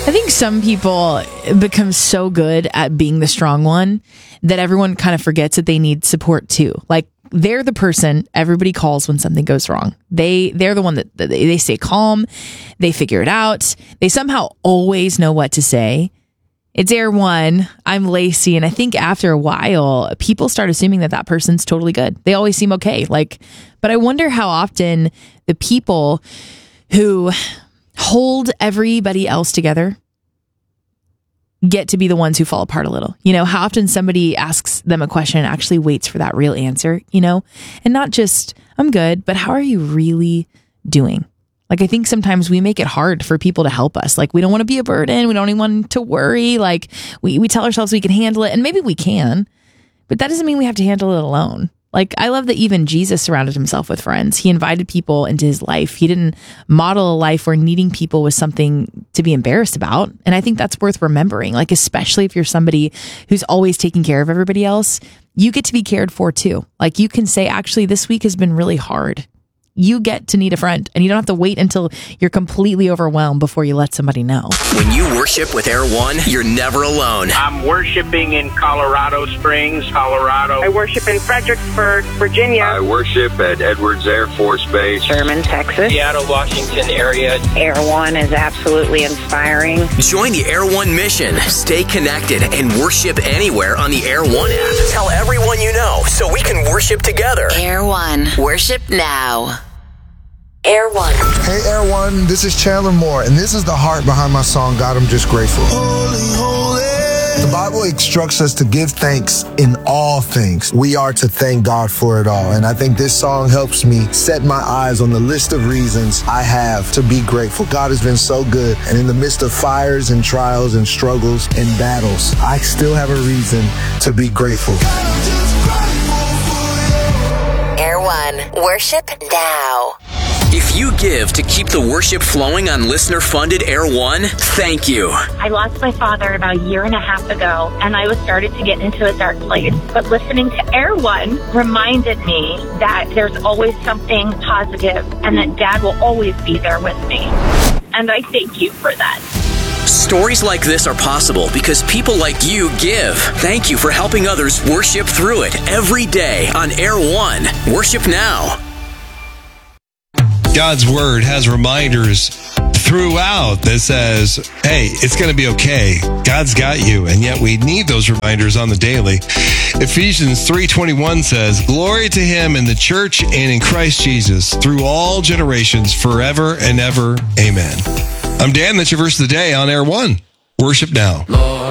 I think some people become so good at being the strong one that everyone kind of forgets that they need support too. Like, they're the person everybody calls when something goes wrong. They're the one that they stay calm. They figure it out. They somehow always know what to say. It's Air One. I'm Lacey. And I think after a while, people start assuming that person's totally good. They always seem okay. But I wonder how often the people who hold everybody else together get to be the ones who fall apart a little. You know, how often somebody asks them a question and actually waits for that real answer, you know, and not just, I'm good, but how are you really doing? Like, I think sometimes we make it hard for people to help us. Like, we don't want to be a burden. We don't even want to worry. Like, we tell ourselves we can handle it, and maybe we can, but that doesn't mean we have to handle it alone. Like, I love that even Jesus surrounded himself with friends. He invited people into his life. He didn't model a life where needing people was something to be embarrassed about. And I think that's worth remembering. Like, especially if you're somebody who's always taking care of everybody else, you get to be cared for too. Like, you can say, actually, this week has been really hard. You get to need a friend, and you don't have to wait until you're completely overwhelmed before you let somebody know. When you worship with Air One, you're never alone. I'm worshiping in Colorado Springs, Colorado. I worship in Fredericksburg, Virginia. I worship at Edwards Air Force Base. Sherman, Texas. Seattle, Washington area. Air One is absolutely inspiring. Join the Air One mission. Stay connected and worship anywhere on the Air One app. Tell everyone you know so we can worship together. Air One. Worship now. Air One. Hey, Air One, this is Chandler Moore, and this is the heart behind my song, God, I'm Just Grateful. Holy, holy. The Bible instructs us to give thanks in all things. We are to thank God for it all, and I think this song helps me set my eyes on the list of reasons I have to be grateful. God has been so good, and in the midst of fires and trials and struggles and battles, I still have a reason to be grateful. Air One. Worship now. If you give to keep the worship flowing on listener-funded Air One, thank you. I lost my father about a year and a half ago, and I was started to get into a dark place. But listening to Air One reminded me that there's always something positive and that Dad will always be there with me. And I thank you for that. Stories like this are possible because people like you give. Thank you for helping others worship through it every day on Air One. Worship now. God's word has reminders throughout that says, hey, it's going to be okay. God's got you. And yet we need those reminders on the daily. Ephesians 3:21 says, glory to him in the church and in Christ Jesus through all generations forever and ever. Amen. I'm Dan. That's your verse of the day on Air One. Worship now. Lord.